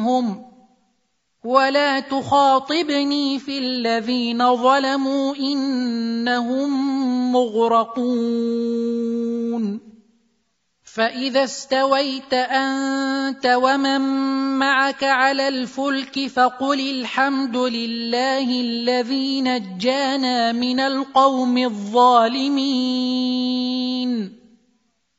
منهم ولا تخاطبني في الذين ظلموا إنهم مغرقون فإذا استويت أنت ومن معك على الفلك فقل الحمد لله الذي نجانا من القوم الظالمين